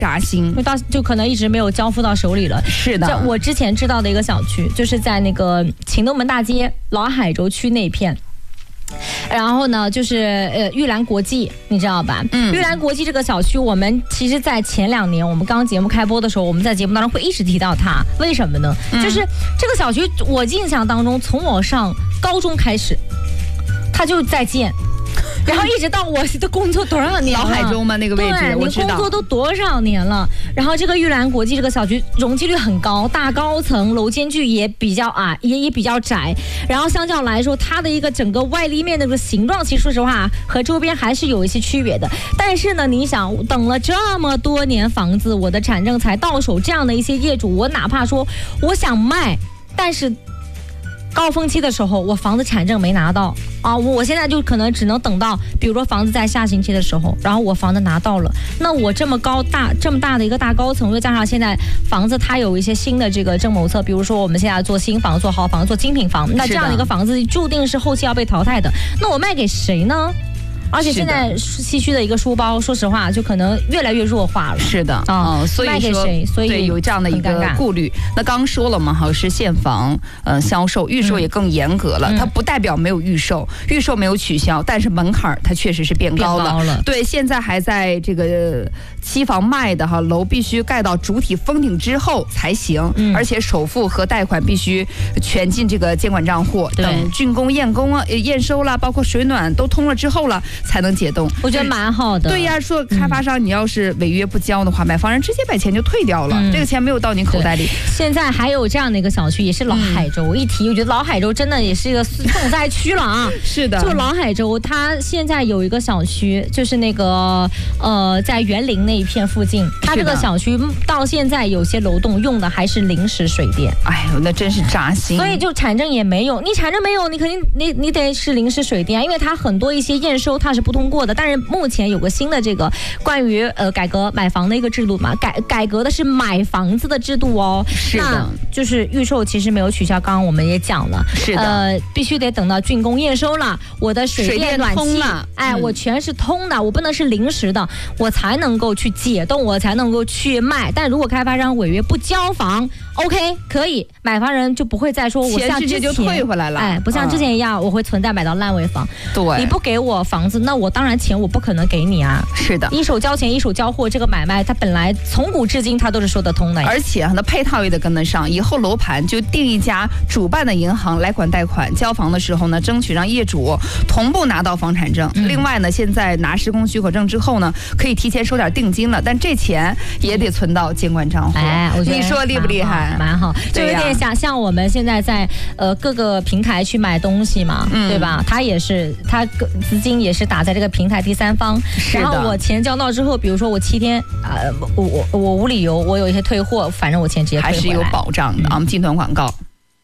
扎心， 就可能一直没有交付到手里了。 是的， 我之前知道的一个小区，就是在那个秦东门大街老海州区那片。然后呢，就是玉兰国际，你知道吧？玉兰国际这个小区，我们其实，在前2年，我们刚节目开播的时候，我们在节目当中会一直提到它。为什么呢？就是这个小区，我印象当中，从我上高中开始，它就在建。然后一直到我的工作多少年了？ 老海州吗？那个位置， 对，你工作都多少年了？然后这个玉兰国际这个小区容积率很高，大高层，楼间距也比较矮，也比较窄。然后相较来说，它的一个整个外立面的这个形状，其实说实话和周边还是有一些区别的。但是呢，你想等了这么多年房子，我的产证才到手，这样的一些业主，我哪怕说我想卖，但是高峰期的时候，我房子产证没拿到啊，我现在就可能只能等到，比如说房子在下行期的时候，然后我房子拿到了，那我这么大的一个大高层，又加上现在房子它有一些新的这个政谋策，比如说我们现在做新房、做豪房、做精品房，那这样的一个房子注定是后期要被淘汰的，那我卖给谁呢？而且现在西区的一个书包，说实话，就可能越来越弱化了。 是的，所以卖给谁？所以对有这样的一个顾虑。那刚说了嘛，是现房销售，预售也更严格了。它不代表没有预售，预售没有取消，但是门槛它确实是变高了。对，现在还在这个期房卖的楼必须盖到主体封顶之后才行，而且首付和贷款必须全进这个监管账户，等竣工、验收啦，包括水暖都通了之后了。才能解冻， 我觉得蛮好的。 对呀，说开发商你要是违约不交的话，买房人直接把钱就退掉了，这个钱没有到你口袋里。 现在还有这样的一个小区，也是老海州。我一提，我觉得老海州真的也是一个重灾区了啊。 是的， 就老海州，它现在有一个小区，就是那个在园林那一片附近，它这个小区到现在有些楼栋用的还是临时水电。 哎呦，那真是扎心。 所以就产证也没有，你产证没有，你肯定你得是临时水电，因为它很多一些验收它是不通过的。但是目前有个新的这个关于改革买房的一个制度嘛，改革的是买房子的制度哦。 是的， 那就是预售其实没有取消，刚刚我们也讲了。 是的， 必须得等到竣工验收了，我的水电暖气了，我全是通的，我不能是临时的，我才能够去解冻，我才能够去卖。但如果开发商违约不交房 ，OK 可以，买房人就不会再说我像之前就退回来了， 不像之前一样，我会存在买到烂尾房。 对， 你不给我房子，那我当然钱我不可能给你啊。 是的， 一手交钱一手交货，这个买卖它本来从古至今它都是说得通的。 而且它的配套也得跟得上，以后楼盘就定一家主办的银行来管贷款，交房的时候呢，争取让业主同步拿到房产证。另外呢，现在拿施工许可证之后呢，可以提前收点定金了，但这钱也得存到监管账户。你说厉不厉害？ 蛮好，就有点像我们现在在各个平台去买东西嘛，对吧？它也是它资金也是打在这个平台第三方，然后我钱交到之后，比如说我7天我无理由我有一些退货，反正我钱直接退回来， 还是有保障的。我们进段广告。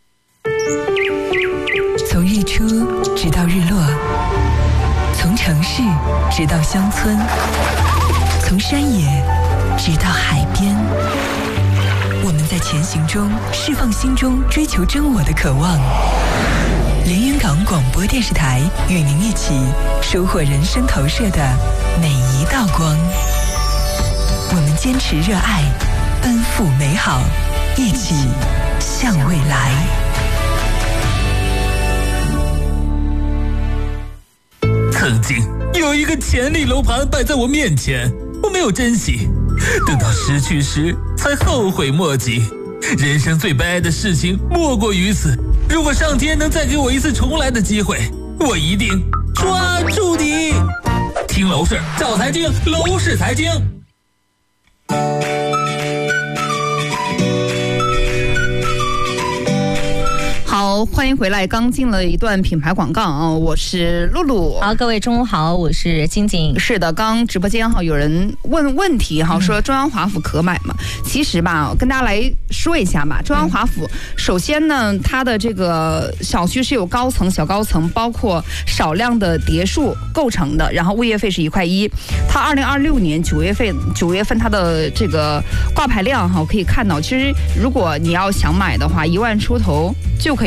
从日出直到日落，从城市直到乡村，从山野直到海边，我们在前行中释放心中追求真我的渴望。连云港广播电视台与您一起收获人生投射的每一道光。我们坚持热爱，奔赴美好，一起向未来。 曾经有一个潜力楼盘摆在我面前，我没有珍惜，等到失去时才后悔莫及。人生最悲哀的事情莫过于此。如果上天能再给我一次重来的机会，我一定抓住你。听楼市找财经，楼市财经。 好，欢迎回来。刚进了一段品牌广告啊，我是露露。 好，各位中午好，我是晶晶。 是的，刚直播间有人问问题说中央华府可买吗？其实吧，跟大家来说一下吧。中央华府首先呢，它的这个小区是有高层、小高层，包括少量的别墅构成的，然后物业费是1块1。它2026年9月份它的这个挂牌量可以看到，其实如果你要想买的话，1万出头就可以买到。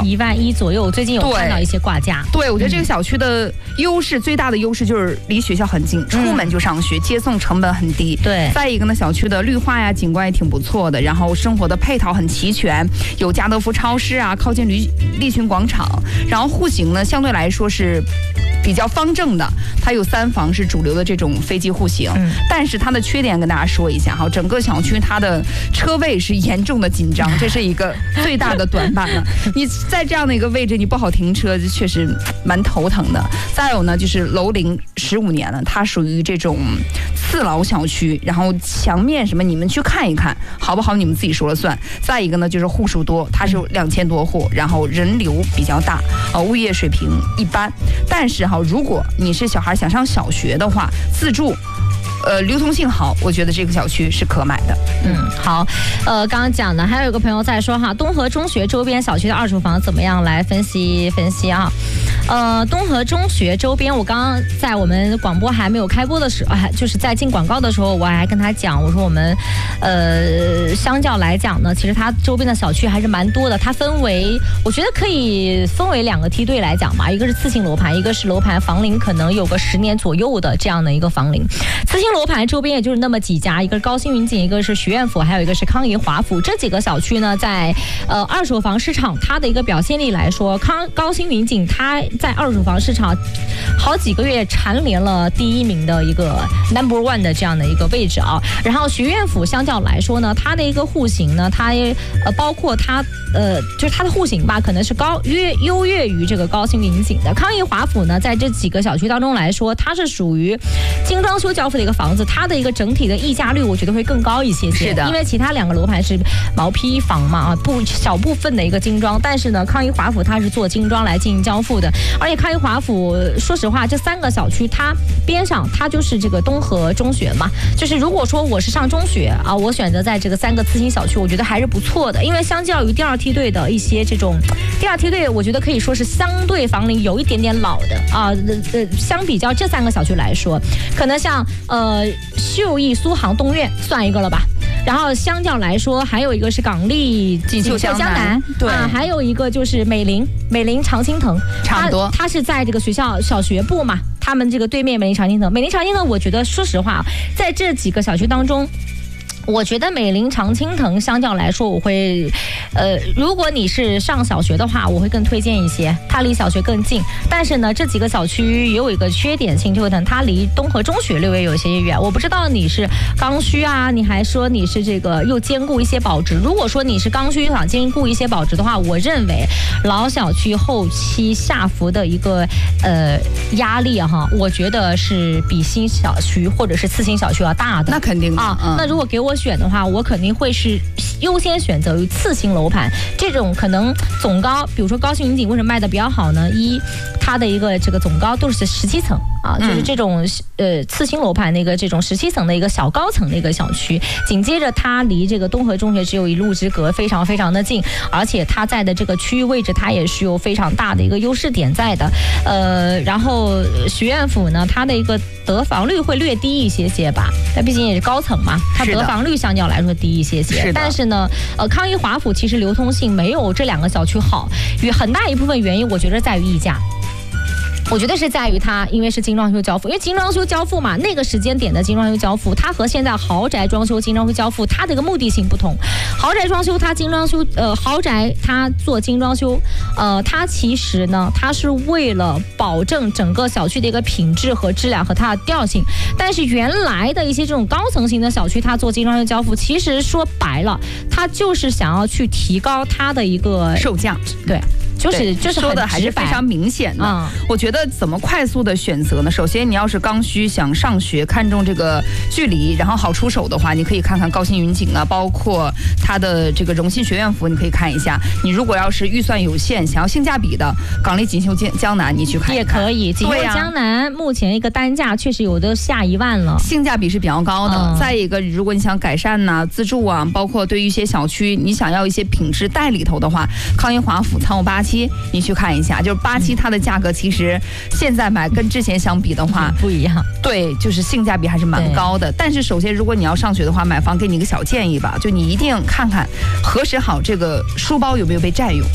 1万1左右。最近有看到一些挂价。 对，我觉得这个小区的优势，最大的优势就是离学校很近，出门就上学，接送成本很低。 对， 再一个呢，小区的绿化呀、景观也挺不错的，然后生活的配套很齐全，有家乐福超市啊，靠近利群广场，然后户型呢相对来说是比较方正的，它有3房是主流的这种飞机户型，但是它的缺点跟大家说一下哈，整个小区它的车位是严重的紧张，这是一个最大的短板了。你在这样的一个位置，你不好停车，确实蛮头疼的。再有呢，就是楼龄15年了，它属于这种次老小区，然后墙面什么你们去看一看，好不好？你们自己说了算。再一个呢，就是户数多，它是2000多户，然后人流比较大，物业水平一般。但是哈，如果你是小孩想上小学的话，自住。流通性好，我觉得这个小区是可买的。 好，刚刚讲的还有一个朋友在说哈，东河中学周边小区的2手房怎么样？来分析分析啊。东河中学周边，我刚刚在我们广播还没有开播的时候，就是在进广告的时候，我还跟他讲，我说我们相较来讲呢，其实它周边的小区还是蛮多的。它分为，我觉得可以分为2个梯队来讲吧，一个是次新楼盘，一个是楼盘房龄可能有个10年左右的这样的一个房龄。次新楼盘周边也就是那么几家，一个是高新云锦，一个是学院府，还有一个是康怡华府。这几个小区呢，在2手房市场它的一个表现力来说，高新云锦它在2手房市场好几个月蝉联了第1名的一个 No.1 的这样的一个位置啊。然后学院府相较来说呢，它的一个户型呢，它包括它就是它的户型吧，可能是优越于这个高新云锦的。康怡华府呢，在这几个小区当中来说，它是属于精装修交付的一个房子，它的一个整体的溢价率我觉得会更高一些。 是的， 因为其他2个楼盘是毛坯房嘛，小部分的一个精装，但是呢，康怡华府它是做精装来进行交付的。而且康怡华府说实话，这3个小区它边上它就是这个东河中学嘛，就是如果说我是上中学啊，我选择在这个3个次新小区，我觉得还是不错的。因为相较于第2梯队的一些这种，第2梯队我觉得可以说是相对房龄有一点点老的啊，相比较这3个小区来说，可能像秀逸、苏杭、东苑算一个了吧。然后相较来说，还有一个是港丽锦绣江南， 对啊，还有一个就是美林常青藤， 差不多， 它是在这个学校小学部嘛，他们这个对面美林常青藤，我觉得说实话，在这几个小区当中。我觉得美林常青藤相较来说，我会，如果你是上小学的话，我会更推荐一些，它离小学更近。但是呢，这几个小区也有一个缺点性，就是它离东河中学略微有些远。我不知道你是刚需啊，你还说你是这个又兼顾一些保值。如果说你是刚需想兼顾一些保值的话，我认为老小区后期下浮的一个压力哈，我觉得是比新小区或者是次新小区要大的。 那肯定的啊，那如果给我选的话，我肯定会是优先选择于次新楼盘，这种可能总高，比如说高新云锦为什么卖的比较好呢？它的一个这个总高都是17层啊，就是这种次新楼盘的一个这种17层的一个小高层的一个小区，紧接着它离这个东河中学只有1路之隔，非常非常的近，而且它在的这个区域位置，它也是有非常大的一个优势点在的。然后学院府呢，它的一个得房率会略低一些些吧，但毕竟也是高层嘛，它得房率相较来说低一些些。但是呢，康怡华府其实流通性没有这2个小区好，与很大一部分原因，我觉得在于溢价。我觉得是在于它，因为是精装修交付，因为精装修交付嘛，那个时间点的精装修交付，它和现在豪宅装修精装修交付，它的一个目的性不同。豪宅装修它精装修，豪宅它做精装修，它其实呢，它是为了保证整个小区的一个品质和质量和它的调性。但是原来的一些这种高层型的小区，它做精装修交付，其实说白了，它就是想要去提高它的一个售价， 对。就是说的还是非常明显的。我觉得怎么快速的选择呢？首先你要是刚需想上学，看重这个距离，然后好出手的话，你可以看看高新云锦啊，包括它的这个荣信学院府，你可以看一下。你如果要是预算有限，想要性价比的，港丽锦绣江南你去看一看也可以。锦绣江南目前一个单价确实有的下1万了， 性价比是比较高的。再一个，如果你想改善呐、自住啊，包括对于一些小区你想要一些品质带里头的话，康怡华府仓务87你去看一下，就是87它的价格其实现在买跟之前相比的话不一样， 对，就是性价比还是蛮高的。但是首先如果你要上学的话，买房给你一个小建议吧，就你一定看看核实好这个书包有没有被占用。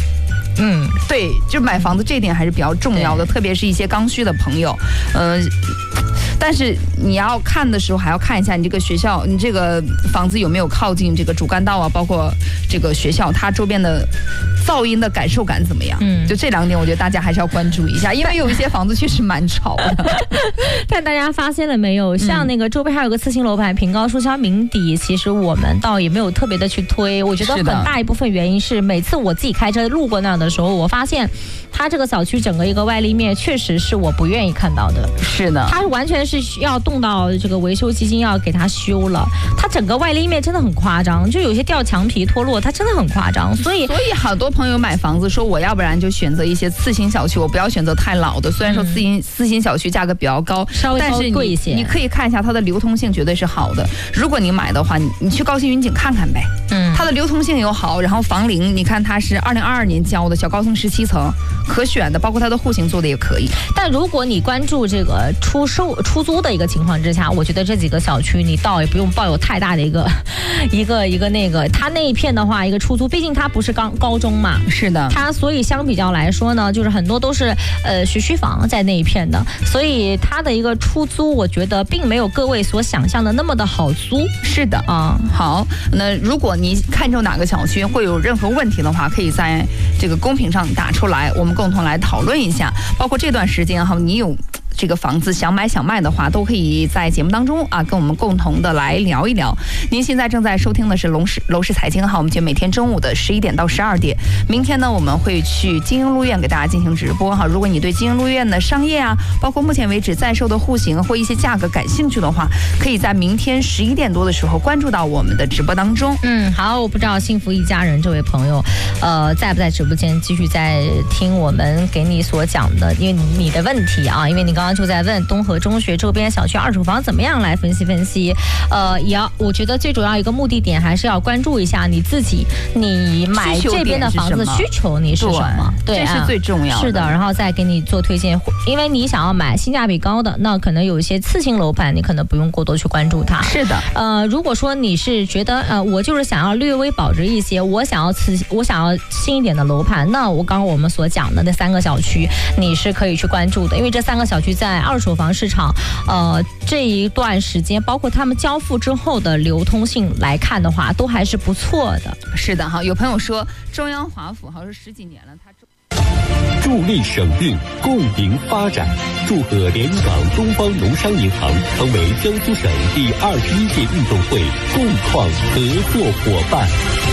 对，就买房子这点还是比较重要的，特别是一些刚需的朋友，但是你要看的时候还要看一下你这个学校，你这个房子有没有靠近这个主干道啊，包括这个学校它周边的噪音的感受感怎么样？就这2点，我觉得大家还是要关注一下，因为有一些房子确实蛮吵的。 但大家发现了没有？像那个周边还有个次新楼盘平高书香名邸，其实我们倒也没有特别的去推。我觉得很大一部分原因是，每次我自己开车路过那儿的时候，我发现它这个小区整个一个外立面确实是我不愿意看到的。 是的， 它完全是需要动到这个维修基金要给它修了。它整个外立面真的很夸张，就有些掉墙皮脱落，它真的很夸张。所以很多朋友买房子说，我要不然就选择一些次新小区，我不要选择太老的。虽然说次新小区价格比较高， 稍微贵一些， 你可以看一下它的流通性，绝对是好的。如果你买的话，你去高新云景看看呗。它的流通性又好，然后房龄你看它是2022年交的，小高层17层，可选的，包括它的户型做的也可以。 但如果你关注这个出租的一个情况之下，我觉得这几个小区你倒也不用抱有太大的一个那个，它那一片的话，一个出租，毕竟它不是高中嘛， 是的， 它所以相比较来说呢，就是很多都是学区房在那一片的，所以它的一个出租，我觉得并没有各位所想象的那么的好租。 是的啊，好，那如果你看中哪个小区会有任何问题的话，可以在这个公屏上打出来，我们共同来讨论一下。包括这段时间哈，你有这个房子想买想卖的话，都可以在节目当中啊，跟我们共同的来聊一聊。您现在正在收听的是楼市财经哈，我们节目每天中午的11点到12点。明天呢，我们会去金鹰路苑给大家进行直播哈。如果你对金鹰路苑的商业啊，包括目前为止在售的户型或一些价格感兴趣的话，可以在明天11点多的时候关注到我们的直播当中。 好，我不知道幸福一家人这位朋友，在不在直播间继续在听我们给你所讲的，因为你的问题啊，因为你刚刚就在问东河中学周边小区二手房怎么样来分析。我觉得最主要一个目的点还是要关注一下你自己，你买这边的房子需求你是什么？对， 这是最重要的。 是的，然后再给你做推荐，因为你想要买性价比高的，那可能有一些次新楼盘，你可能不用过多去关注它。 是的， 如果说你是觉得我就是想要略微保值一些，我想要新一点的楼盘，那刚刚我们所讲的那3个小区，你是可以去关注的，因为这3个小区在二手房市场，这一段时间，包括他们交付之后的流通性来看的话，都还是不错的。 是的哈，有朋友说中央华府好像是10几年了， 助力省运，共赢发展。祝贺连云港东方农商银行成为江苏省第21届运动会共创合作伙伴。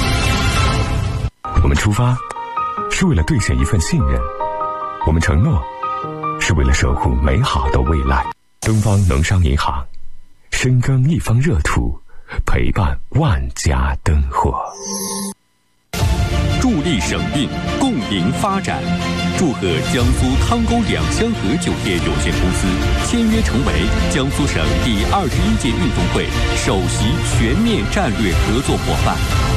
我们出发是为了兑现一份信任，我们承诺是为了守护美好的未来。东方农商银行，深耕一方热土，陪伴万家灯火。 助力省运，共赢发展。祝贺江苏汤沟两香河酒店有限公司签约成为江苏省第21届运动会首席全面战略合作伙伴。